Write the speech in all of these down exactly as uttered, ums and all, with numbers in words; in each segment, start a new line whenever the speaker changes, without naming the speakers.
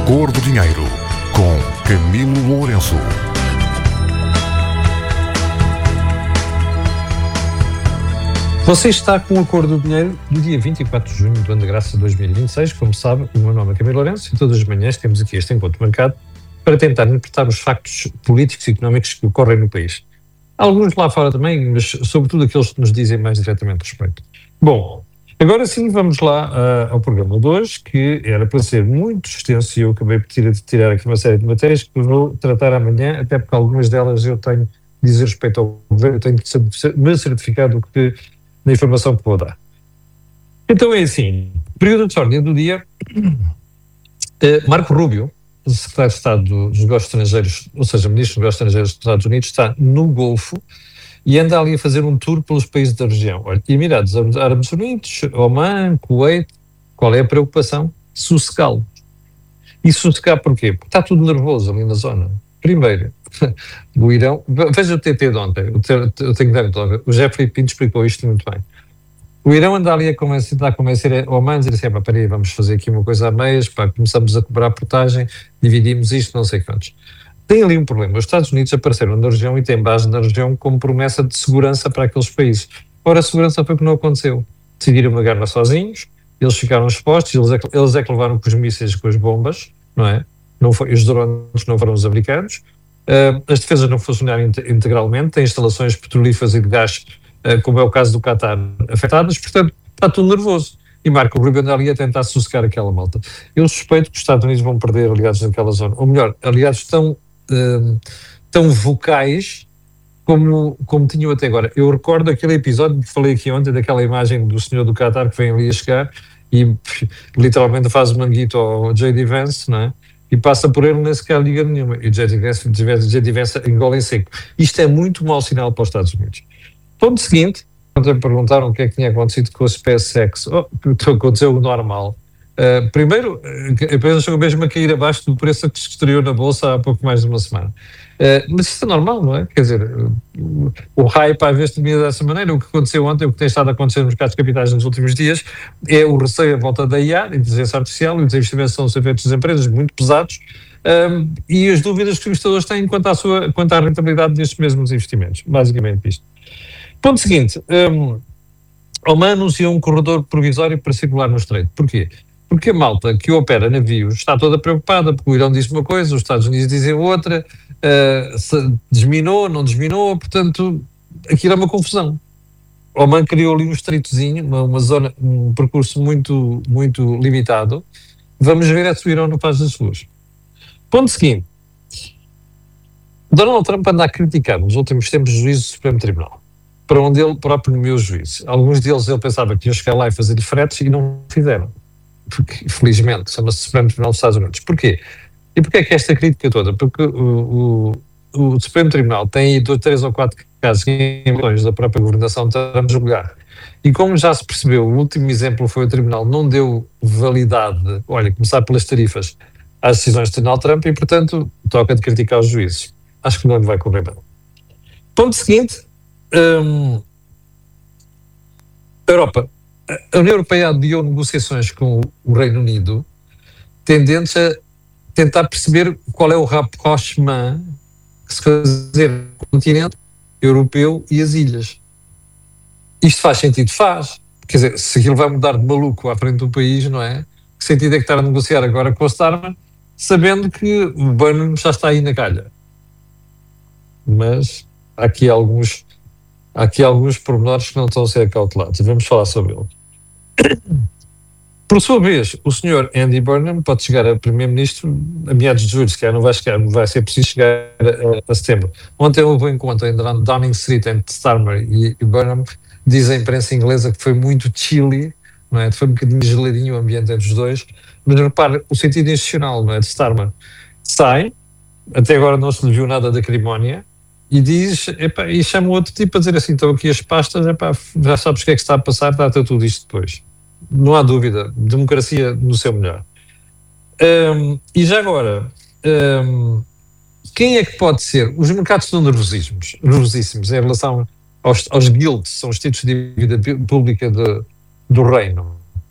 Cor do Dinheiro, com Camilo Lourenço.
Você está com a Cor do Dinheiro do dia vinte e quatro de junho do ano de graça de dois mil e vinte e seis. Como sabe, o meu nome é Camilo Lourenço e todas as manhãs temos aqui este encontro marcado para tentar interpretar os factos políticos e económicos que ocorrem no país. Alguns lá fora também, mas sobretudo aqueles que nos dizem mais diretamente respeito. Bom, agora sim vamos lá uh, ao programa de hoje, que era para ser muito extenso e eu acabei por tirar, tirar aqui uma série de matérias que vou tratar amanhã, até porque algumas delas eu tenho de dizer respeito ao governo, eu tenho de me certificar do que da informação que vou dar. Então é assim, período de ordem do dia, uh, Marco Rubio, secretário de Estado dos Negócios Estrangeiros, ou seja, ministro dos Negócios Estrangeiros dos Estados Unidos, está no Golfo e anda ali a fazer um tour pelos países da região. Olha, Emirados Árabes Unidos, Oman, Kuwait. Qual é a preocupação? Sossegá-lo. E sossegar porquê? Porque está tudo nervoso ali na zona. Primeiro, o Irão... Veja o T T de ontem, eu tenho que dar então, o Jeffrey Pinto explicou isto muito bem. O Irão anda ali a convencer, a convencer o Oman, dizer assim, pá, peraí, vamos fazer aqui uma coisa a meias, pá, começamos a cobrar portagem, dividimos isto, não sei quantos. Tem ali um problema. Os Estados Unidos apareceram na região e têm base na região como promessa de segurança para aqueles países. Ora, a segurança foi o que não aconteceu. Decidiram uma guerra sozinhos, eles ficaram expostos, eles é, que, eles é que levaram com os mísseis e com as bombas, não é? Não foi, os drones não foram os americanos. Uh, as defesas não funcionaram integralmente, têm instalações petrolíferas e de gás, uh, como é o caso do Qatar, afetadas, portanto, está tudo nervoso. E Marco Rubio anda ali a tentar sossegar aquela malta. Eu suspeito que os Estados Unidos vão perder aliados naquela zona. Ou melhor, aliados tão, uh, tão vocais como, como tinham até agora. Eu recordo aquele episódio que falei aqui ontem, daquela imagem do senhor do Qatar que vem ali a chegar e literalmente faz manguito ao J D Vance, não é? E passa por ele, nem sequer liga nenhuma. E o J D Vance, J D Vance engole em seco. Isto é muito mau sinal para os Estados Unidos. Ponto seguinte, quando me perguntaram o que é que tinha acontecido com a SpaceX, oh, aconteceu o normal. Uh, primeiro, a empresa chegou mesmo a cair abaixo do preço que se estreou na Bolsa há pouco mais de uma semana. Uh, mas isso é normal, não é? Quer dizer, o, o hype às vezes termina dessa maneira. O que aconteceu ontem, o que tem estado a acontecer nos mercados de capitais nos últimos dias, é o receio à volta da I A, da inteligência artificial, e os investimentos estão a ser feitos nas empresas muito pesados, um, e as dúvidas que os investidores têm quanto à, sua, quanto à rentabilidade destes mesmos investimentos. Basicamente isto. Ponto seguinte, um, Oman anunciou um corredor provisório para circular no Estreito. Porquê? Porque a malta que opera navios está toda preocupada, porque o Irão diz uma coisa, os Estados Unidos dizem outra, uh, se desminou, não desminou, portanto, aquilo é uma confusão. Oman criou ali um estreitozinho, uma, uma zona, um percurso muito, muito limitado. Vamos ver é se o Irão não faz as suas. Ponto seguinte. Donald Trump anda a criticar nos últimos tempos o juízo do Supremo Tribunal, para onde ele próprio nomeou os juízes. Alguns deles ele pensava que iam chegar lá e fazer fretes e não fizeram. Porque, felizmente, chama-se Supremo Tribunal dos Estados Unidos. Porquê? E porquê é que esta crítica toda? Porque o, o, o Supremo Tribunal tem aí dois, três ou quatro casos em questões da própria governação de Trump julgar. E como já se percebeu, o último exemplo foi o Tribunal não deu validade, olha, começar pelas tarifas, às decisões de Donald Trump e, portanto, toca de criticar os juízes. Acho que não lhe vai correr bem. Ponto seguinte, hum, Europa. A União Europeia adiou negociações com o Reino Unido, tendentes a tentar perceber qual é o rapprochement que se fazer com o continente europeu e as ilhas. Isto faz sentido? Faz. Quer dizer, se aquilo vai mudar de maluco à frente do país, não é? Que sentido é que estar a negociar agora com o Starmer, sabendo que o Burnham já está aí na calha? Mas há aqui alguns... Há aqui alguns pormenores que não estão a ser cautelados. Vamos falar sobre ele. Por sua vez, o senhor Andy Burnham pode chegar a primeiro-ministro a meados de julho, se calhar não vai chegar, não vai ser preciso chegar a, a setembro. Ontem houve um encontro em Downing Street entre Starmer e, e Burnham. Diz a imprensa inglesa que foi muito chilly, não é? Foi um bocadinho geladinho o ambiente entre os dois, mas repare, o sentido institucional, não é, de Starmer sai, até agora não se lhe viu nada da acrimónia, e diz, epá, e chama outro tipo a dizer assim, estão aqui as pastas, epá, já sabes o que é que está a passar, trata tudo isto depois. Não há dúvida, democracia no seu melhor. Um, e já agora, um, quem é que pode ser? Os mercados estão nervosíssimos, nervosíssimos em relação aos, aos guilds, são os títulos de dívida pública de, do reino.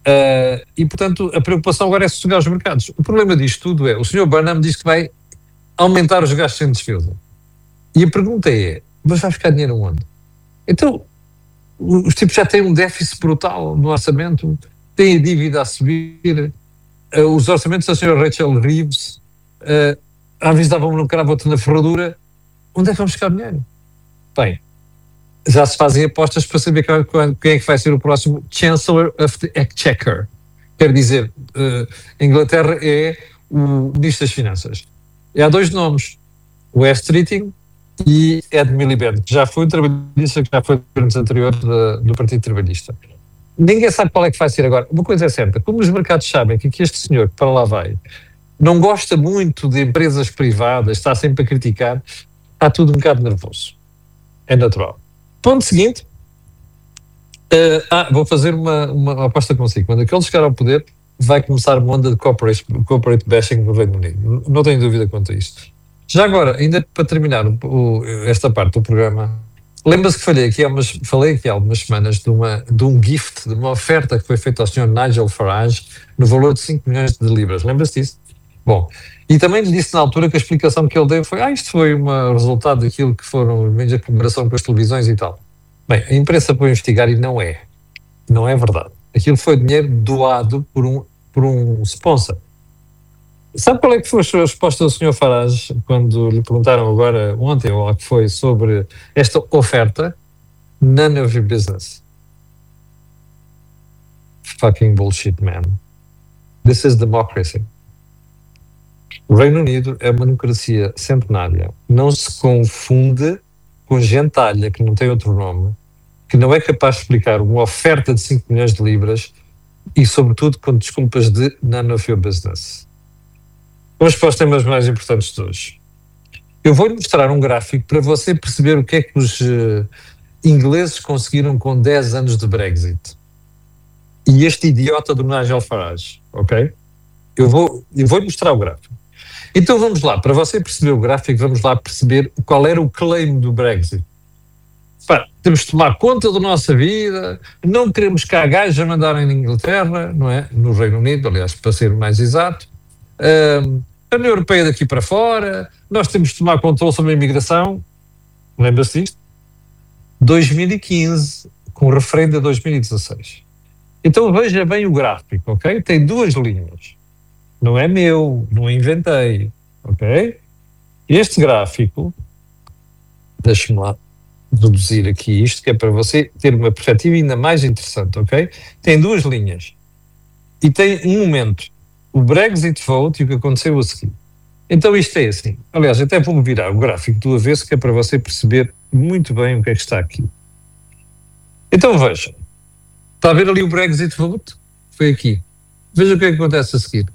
Uh, e, portanto, a preocupação agora é sossegar os mercados. O problema disto tudo é, o senhor Burnham diz que vai aumentar os gastos em defesa. E a pergunta é, mas vai ficar dinheiro onde? Então, os tipos já têm um déficit brutal no orçamento, têm a dívida a subir, uh, os orçamentos da senhora Rachel Reeves, uh, às vezes davam um cravo, outro na ferradura. Onde é que vamos buscar dinheiro? Bem, já se fazem apostas para saber quem é que vai ser o próximo Chancellor of the Exchequer. Quer dizer, uh, a Inglaterra é o Ministro das Finanças. E há dois nomes, o Wes Streeting e Ed Miliband, que já foi um trabalhista, que já foi governos anteriores de, do Partido Trabalhista. Ninguém sabe qual é que vai ser agora. Uma coisa é certa, como os mercados sabem que este senhor que para lá vai não gosta muito de empresas privadas, está sempre a criticar, está tudo um bocado nervoso. É natural. Ponto seguinte, uh, ah, vou fazer uma, uma, uma aposta consigo. Quando aquele chegar ao poder, vai começar uma onda de corporate, corporate bashing no Reino Unido. Não tenho dúvida quanto a isto. Já agora, ainda para terminar o, o, esta parte do programa, lembra-se que falei aqui, há umas, falei aqui há algumas semanas de, uma, de um gift, de uma oferta que foi feita ao senhor Nigel Farage no valor de cinco milhões de libras. Lembra-se disso? Bom, e também lhe disse na altura que a explicação que ele deu foi, ah, isto foi um resultado daquilo que foram menos a comparação com as televisões e tal. Bem, a imprensa foi investigar e não é. Não é verdade. Aquilo foi dinheiro doado por um, por um sponsor. Sabe qual é que foi a resposta do senhor Farage quando lhe perguntaram agora, ontem, ou lá que foi, sobre esta oferta? None of your business. Fucking bullshit, man. This is democracy. O Reino Unido é uma democracia centenária. Não se confunde com gentalha, que não tem outro nome, que não é capaz de explicar uma oferta de cinco milhões de libras e, sobretudo, com desculpas de none of your business. Vamos para os temas mais importantes de hoje. Eu vou-lhe mostrar um gráfico para você perceber o que é que os uh, ingleses conseguiram com dez anos de Brexit. E este idiota do Nigel Farage, ok? Eu vou, eu vou-lhe mostrar o gráfico. Então vamos lá, para você perceber o gráfico, vamos lá perceber qual era o claim do Brexit. Pá, temos de tomar conta da nossa vida, não queremos cá gajos a mandarem na Inglaterra, não é? No Reino Unido, aliás, para ser mais exato. Um, a União Europeia daqui para fora, nós temos de tomar controle sobre a imigração. Lembra-se disto? dois mil e quinze, com referendo a dois mil e dezasseis. Então veja bem o gráfico, ok? Tem duas linhas. Não é meu, não inventei, ok? Este gráfico, deixe-me lá reduzir aqui isto, que é para você ter uma perspectiva ainda mais interessante, ok? Tem duas linhas. E tem um momento, o Brexit vote e o que aconteceu a seguir. Então isto é assim. Aliás, até vou virar o gráfico do avesso, que é para você perceber muito bem o que é que está aqui. Então veja. Está a ver ali o Brexit vote? Foi aqui. Veja o que é que acontece a seguir.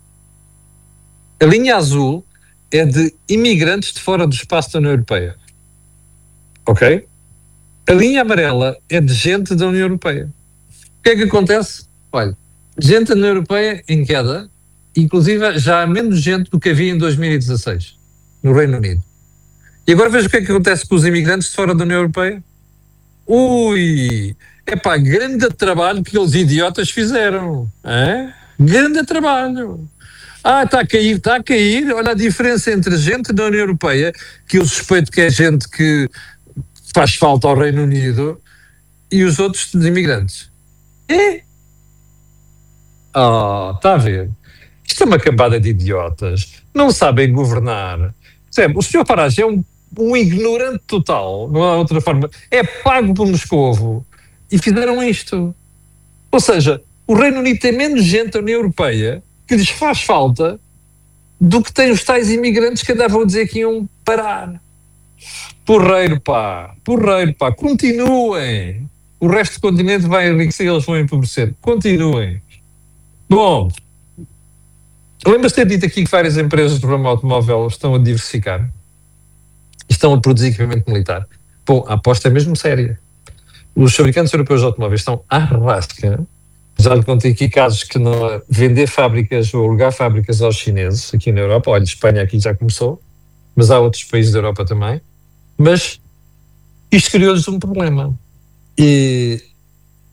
A linha azul é de imigrantes de fora do espaço da União Europeia. Ok? A linha amarela é de gente da União Europeia. O que é que acontece? Olha, gente da União Europeia em queda, inclusive já há menos gente do que havia em dois mil e dezasseis, no Reino Unido. E agora veja o que é que acontece com os imigrantes de fora da União Europeia. Ui! Epá, grande trabalho que aqueles idiotas fizeram. É? Grande trabalho. Ah, está a cair, está a cair. Olha a diferença entre gente da União Europeia, que eu suspeito que é gente que faz falta ao Reino Unido, e os outros imigrantes. É? Ah, está a ver? Isto é uma cambada de idiotas. Não sabem governar. Sabe, o senhor Farage é um, um ignorante total, não há outra forma. É pago por Moscovo. E fizeram isto. Ou seja, o Reino Unido tem menos gente da União Europeia que lhes faz falta do que tem os tais imigrantes que andavam a dizer que iam parar. Porreiro, pá. Porreiro, pá. Continuem. O resto do continente vai enriquecer e eles vão empobrecer. Continuem. Bom, lembras-te de ter dito aqui que várias empresas do ramo automóvel estão a diversificar? Estão a produzir equipamento militar? Bom, a aposta é mesmo séria. Os fabricantes europeus de automóveis estão à rasca. Já lhe contei aqui casos que não vender fábricas ou alugar fábricas aos chineses aqui na Europa. Olha, Espanha aqui já começou, mas há outros países da Europa também. Mas isto criou-lhes um problema. E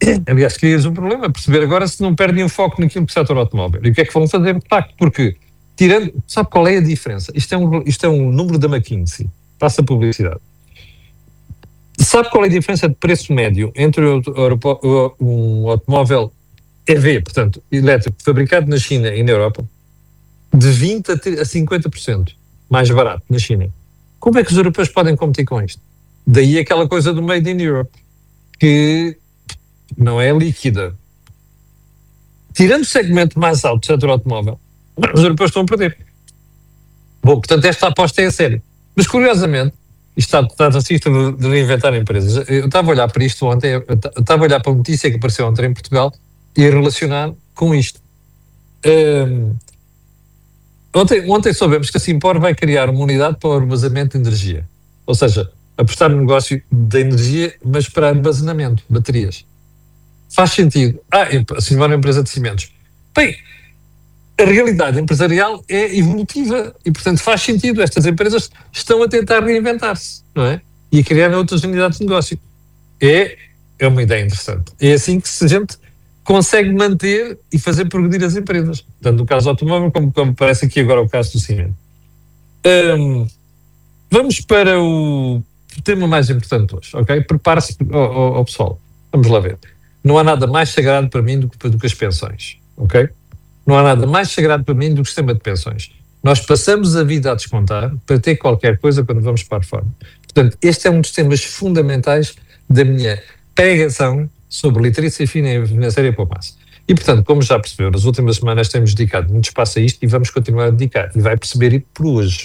Aliás, crias um problema, perceber agora se não perdem o foco naquilo que é o setor automóvel. E o que é que vão fazer, de facto, porque, tirando, sabe qual é a diferença? Isto é um, isto é um número da McKinsey, passa a publicidade. Sabe qual é a diferença de preço médio entre um automóvel E V, portanto, elétrico, fabricado na China e na Europa, de vinte a cinquenta por cento mais barato na China? Como é que os europeus podem competir com isto? Daí aquela coisa do Made in Europe, que não é líquida. Tirando o segmento mais alto do setor automóvel, os europeus estão a perder. Bom, portanto, esta aposta é a sério. Mas, curiosamente, isto está assim de reinventar empresas. Eu estava a olhar para isto ontem, eu estava a olhar para a notícia que apareceu ontem em Portugal e a relacionar com isto. Um, ontem, ontem soubemos que a Simpor vai criar uma unidade para o armazenamento de energia. Ou seja, apostar no negócio da energia, mas para armazenamento, baterias. Faz sentido. Ah, a Simpor é uma empresa de cimentos. Bem, a realidade empresarial é evolutiva e, portanto, faz sentido. Estas empresas estão a tentar reinventar-se, não é? E a criar outras unidades de negócio. É, é uma ideia interessante. É assim que a gente consegue manter e fazer progredir as empresas. Tanto no caso do automóvel, como, como parece aqui agora o caso do cimento. Um, vamos para o tema mais importante hoje, ok? Prepare-se ao, ao pessoal. Vamos lá ver. Não há nada mais sagrado para mim do que, do que as pensões, ok? Não há nada mais sagrado para mim do que o sistema de pensões. Nós passamos a vida a descontar para ter qualquer coisa quando vamos para a reforma. Portanto, este é um dos temas fundamentais da minha pregação sobre literacia financeira e poupança. E, portanto, como já percebeu, nas últimas semanas temos dedicado muito espaço a isto e vamos continuar a dedicar. E vai perceber por hoje.